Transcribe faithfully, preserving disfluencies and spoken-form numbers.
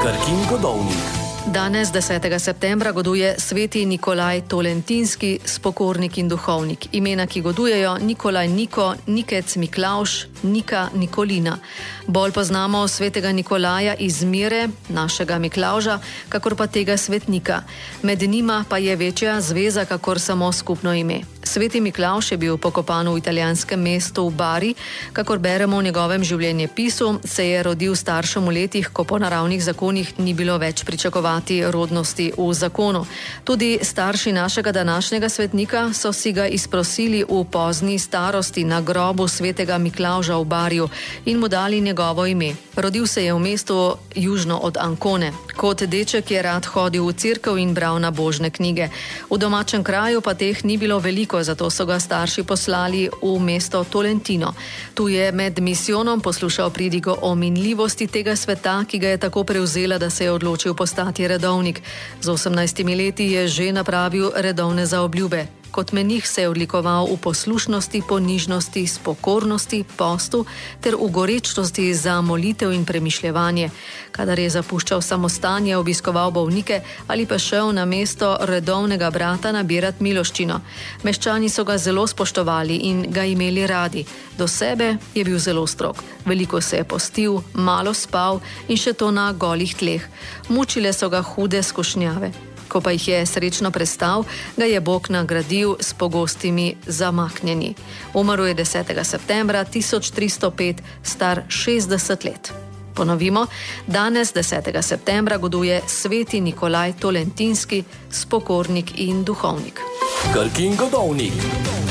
Krkin godovnik. Danes, desetega septembra, goduje sveti Nikolaj Tolentinski, spokornik in duhovnik. Imena, ki godujejo: Nikolaj Niko, Nikec Miklavž, Nika Nikolina. Bolj poznamo svetega Nikolaja iz Mire, našega Miklavža, kakor pa tega svetnika. Med njima pa je večja zveza, kakor samo skupno ime. Sveti Miklavž je bil pokopan v italijanskem mestu v Bari. Kakor beremo v njegovem življenjepisu, se je rodil staršem v letih, ko po naravnih zakonih ni bilo več pričakovati rodnosti v zakonu. Tudi starši našega današnjega svetnika so si ga izprosili v pozni starosti na grobu svetega Miklavža v Bariju in mu dali njegovo ime. Rodil se je v mestu južno od Ancone. Kot deček je rad hodil v cerkev in bral nabožne knjige. V domačem kraju pa teh ni bilo veliko, zato so ga starši poslali v mesto Tolentino. Tu je med misijonom poslušal pridigo o minljivosti tega sveta, ki ga je tako prevzela, da se je odločil postati redovnik. Z osemnajstimi leti je že napravil redovne zaobljube. Kot menih se je odlikoval v poslušnosti, ponižnosti, spokornosti, postu ter v gorečnosti za molitev in premišljevanje. Kadar je zapuščal samostan, je obiskoval bolnike ali pa šel na mesto redovnega brata nabirati miloščino. Meščani so ga zelo spoštovali in ga imeli radi. Do sebe je bil zelo strog. Veliko se je postil, malo spal in še to na golih tleh. Mučile so ga hude skušnjave. Ko pa jih je srečno prestal, ga je Bog nagradil s pogostimi zamaknjeni. Umrl je desetega septembra tisoč tristo pet, star šestdeset let. Ponovimo, danes, desetega septembra, goduje sveti Nikolaj Tolentinski, spokornik in duhovnik. Krkin godovnik.